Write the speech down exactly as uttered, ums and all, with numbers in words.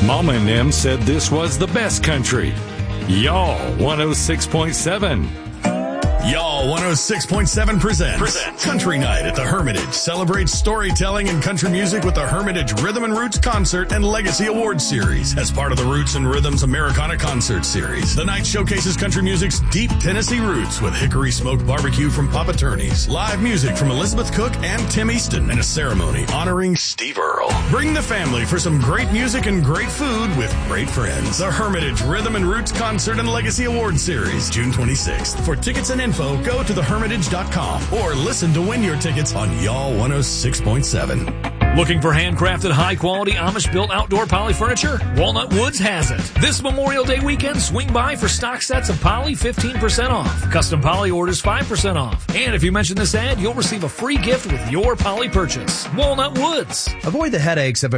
Mama and them said this was the best country. Y'all one oh six point seven. Y'all one oh six point seven presents, presents Country Night at the Hermitage. Celebrates storytelling and country music with the Hermitage Rhythm and Roots Concert and Legacy Awards Series. As part of the Roots and Rhythms Americana Concert Series, the night showcases country music's deep Tennessee roots with hickory smoked barbecue from Papa Turney's, live music from Elizabeth Cook and Tim Easton, and a ceremony honoring Steve Earle. Bring the family for some great music and great food with great friends. The Hermitage Rhythm and Roots Concert and Legacy Awards Series, June twenty-sixth. For tickets and info, go to the hermitage dot com or listen to win your tickets on Y'all one oh six point seven. Looking for handcrafted, high-quality, Amish-built outdoor poly furniture? Walnut Woods has it. This Memorial Day weekend, swing by for stock sets of poly, fifteen percent off. Custom poly orders, five percent off. And if you mention this ad, you'll receive a free gift with your poly purchase. Walnut Woods. Avoid the headaches of a